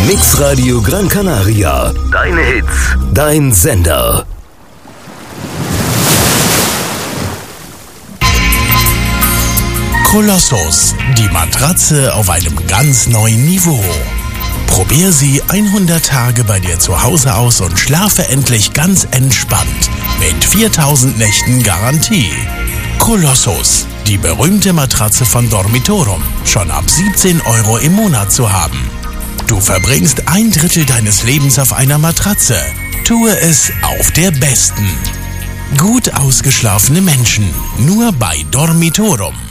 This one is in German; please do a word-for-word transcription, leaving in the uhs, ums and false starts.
Mix Radio Gran Canaria. Deine Hits, dein Sender. Kolossus, die Matratze auf einem ganz neuen Niveau. Probier sie hundert Tage bei dir zu Hause aus und schlafe endlich ganz entspannt mit viertausend Nächten Garantie. Kolossus, die berühmte Matratze von Dormitorum, schon ab siebzehn Euro im Monat zu haben. Du verbringst ein Drittel deines Lebens auf einer Matratze. Tue es auf der besten. Gut ausgeschlafene Menschen, nur bei Dormitorum.